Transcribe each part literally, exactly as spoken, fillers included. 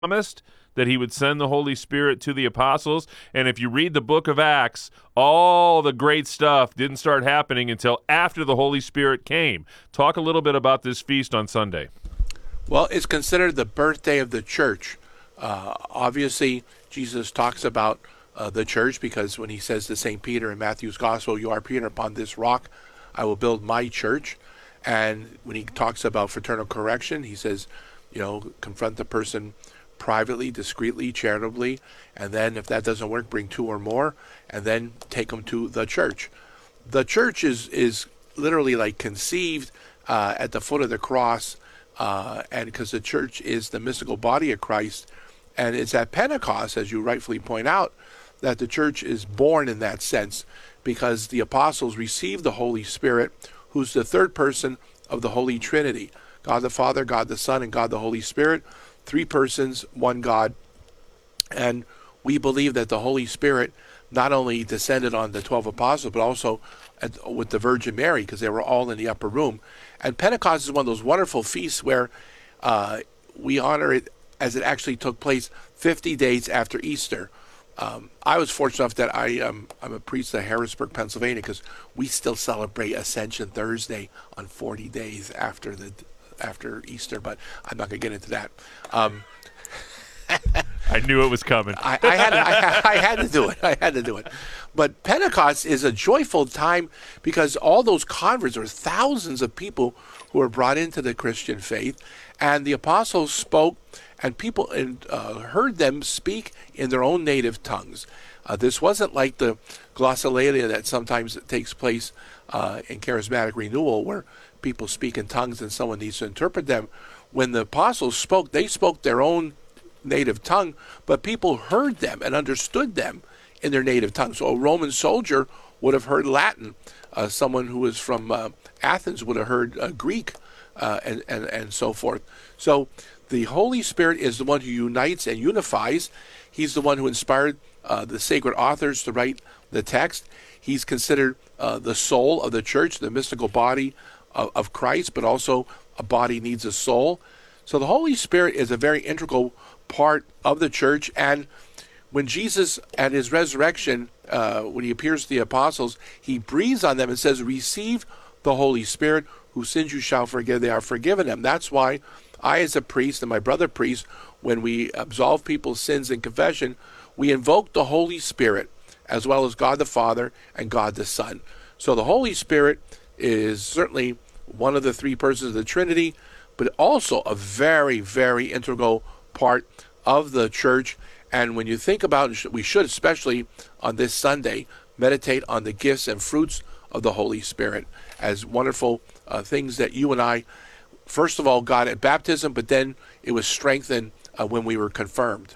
promised that he would send the Holy Spirit to the apostles. And if you read the book of Acts, all the great stuff didn't start happening until after the Holy Spirit came. Talk a little bit about this feast on Sunday. Well, it's considered the birthday of the church. Uh, obviously, Jesus talks about uh, the church because when he says to Saint Peter in Matthew's Gospel, "You are Peter, upon this rock I will build my church." And when he talks about fraternal correction, he says, you know, confront the person privately, discreetly, charitably, and then if that doesn't work, bring two or more, and then take them to the church. The church is is literally like conceived uh, at the foot of the cross, uh, and because the church is the mystical body of Christ, and it's at Pentecost, as you rightfully point out, that the church is born in that sense, because the apostles received the Holy Spirit, who's the third person of the Holy Trinity. God the Father, God the Son, and God the Holy Spirit. Three persons, one God. And we believe that the Holy Spirit not only descended on the twelve apostles, but also at, with the Virgin Mary, because they were all in the upper room. And Pentecost is one of those wonderful feasts where uh, we honor it as it actually took place fifty days after Easter. Um, I was fortunate enough that I, um, I'm a priest of Harrisburg, Pennsylvania, because we still celebrate Ascension Thursday on forty days after the after Easter, but I'm not going to get into that. Um, I knew it was coming. I, I, had, I, I had to do it. I had to do it. But Pentecost is a joyful time because all those converts, or thousands of people who were brought into the Christian faith, and the apostles spoke, and people uh, heard them speak in their own native tongues. Uh, this wasn't like the glossolalia that sometimes takes place uh, in charismatic renewal, where people speak in tongues and someone needs to interpret them. When the apostles spoke, they spoke their own native tongue, but people heard them and understood them in their native tongue. So a Roman soldier would have heard Latin. Uh, someone who was from uh, Athens would have heard uh, Greek, uh, and, and, and so forth. So the Holy Spirit is the one who unites and unifies. He's the one who inspired uh, the sacred authors to write the text. He's considered uh, the soul of the church, the mystical body of, of Christ, but also a body needs a soul. So the Holy Spirit is a very integral part of the church. And when Jesus, at his resurrection, uh, when he appears to the apostles, he breathes on them and says, "Receive the Holy Spirit, whose sins you shall forgive, they are forgiven them." That's why I, as a priest, and my brother priest, when we absolve people's sins in confession, we invoke the Holy Spirit, as well as God the Father and God the Son. So the Holy Spirit is certainly one of the three persons of the Trinity, but also a very, very integral part of the church. And when you think about it, we should, especially on this Sunday, meditate on the gifts and fruits of the Holy Spirit as wonderful uh, things that you and I, first of all, got at baptism, but then it was strengthened uh, when we were confirmed.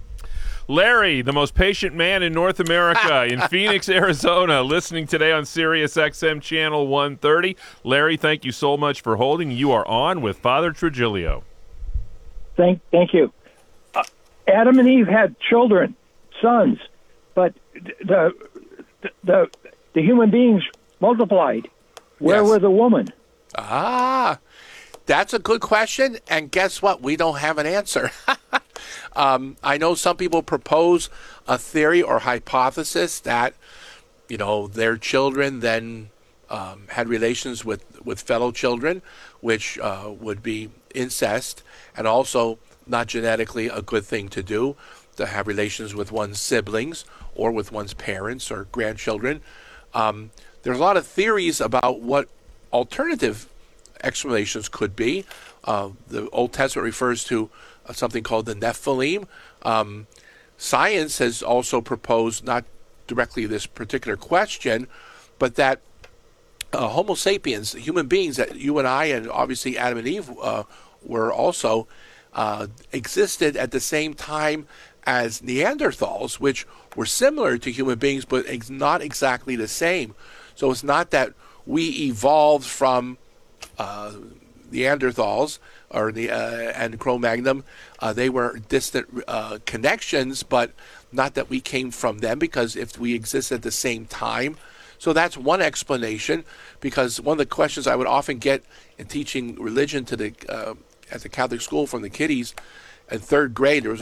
Larry, the most patient man in North America, in Phoenix, Arizona, listening today on Sirius X M Channel one thirty. Larry, thank you so much for holding. You are on with Father Trigilio. Thank, thank you. Uh, Adam and Eve had children, sons, but the the the human beings multiplied. Where Yes. were the women? Ah, that's a good question. And guess what? We don't have an answer. um, I know some people propose a theory or hypothesis that, you know, their children then um, had relations with, with fellow children, which uh, would be incest, and also not genetically a good thing to do, to have relations with one's siblings or with one's parents or grandchildren. Um, there's a lot of theories about what alternative explanations could be. Uh, the Old Testament refers to uh, something called the Nephilim. Um, science has also proposed, not directly this particular question, but that uh, Homo sapiens, human beings, that you and I, and obviously Adam and Eve uh, were also, uh, existed at the same time as Neanderthals, which were similar to human beings, but ex- not exactly the same. So it's not that we evolved from uh, Neanderthals or the uh, and Cro-Magnon. Uh, they were distant uh, connections, but not that we came from them, because if we exist at the same time. So that's one explanation, because one of the questions I would often get in teaching religion to the uh, at the Catholic school from the kiddies in third grade, there was